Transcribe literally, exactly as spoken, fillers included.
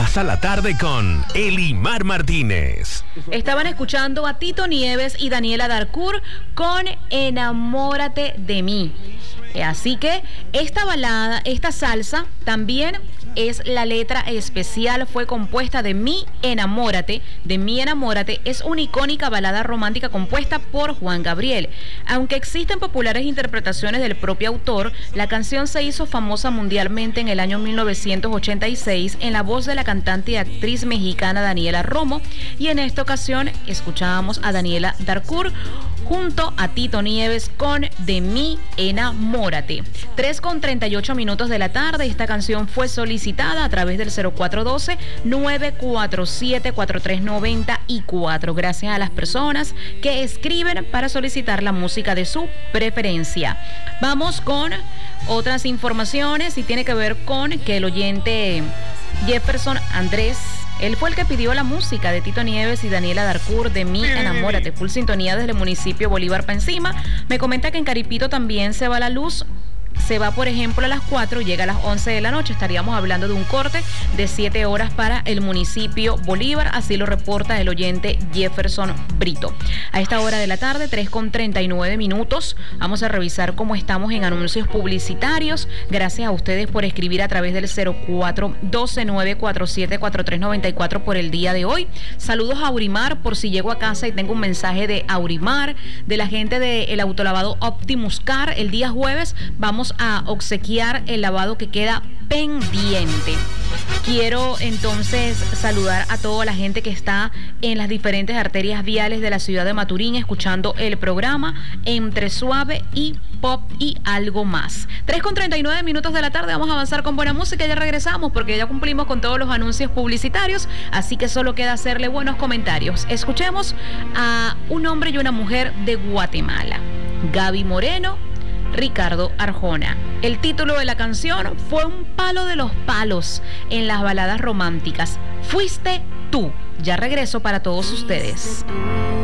Pasa la tarde con Elimar Martínez. Estaban escuchando a Tito Nieves y Daniela Darcourt con Enamórate de mí. Así que esta balada, esta salsa, también es la letra especial, fue compuesta de Mi Enamórate, de Mi Enamórate, es una icónica balada romántica compuesta por Juan Gabriel. Aunque existen populares interpretaciones del propio autor, la canción se hizo famosa mundialmente en el año mil novecientos ochenta y seis en la voz de la cantante y actriz mexicana Daniela Romo, y en esta ocasión escuchábamos a Daniela Darcourt junto a Tito Nieves con De Mi Enamórate. tres con treinta y ocho minutos de la tarde. Esta canción fue solicitada a través del cero cuatro uno dos, nueve cuatro siete, cuatro tres nueve cuatro. Gracias a las personas que escriben para solicitar la música de su preferencia. Vamos con otras informaciones y tiene que ver con que el oyente Jefferson Andrés, él fue el que pidió la música de Tito Nieves y Daniela Darcourt de Mi Enamórate. Full sintonía desde el municipio Bolívar pa' encima. Me comenta que en Caripito también se va la luz. Se va, por ejemplo, a las cuatro, llega a las once de la noche. Estaríamos hablando de un corte de siete horas para el municipio Bolívar. Así lo reporta el oyente Jefferson Brito. A esta hora de la tarde, tres con treinta y nueve minutos. Vamos a revisar cómo estamos en anuncios publicitarios. Gracias a ustedes por escribir a través del cero cuatro uno dos, nueve cuatro siete, cuatro tres nueve cuatro por el día de hoy. Saludos a Aurimar, por si llego a casa y tengo un mensaje de Aurimar, de la gente del autolavado Optimus Car. El día jueves vamos a obsequiar el lavado que queda pendiente. Quiero entonces saludar a toda la gente que está en las diferentes arterias viales de la ciudad de Maturín escuchando el programa Entre Suave y Pop y algo más. tres con treinta y nueve minutos de la tarde. Vamos a avanzar con buena música. Ya regresamos porque ya cumplimos con todos los anuncios publicitarios, así que solo queda hacerle buenos comentarios. Escuchemos a un hombre y una mujer de Guatemala, Gaby Moreno, Ricardo Arjona. El título de la canción fue un palo de los palos en las baladas románticas. Fuiste tú. Ya regreso para todos ustedes.